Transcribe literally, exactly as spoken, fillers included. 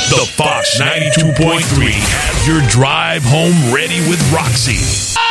The Fox ninety-two point three has your drive home ready with Roxy.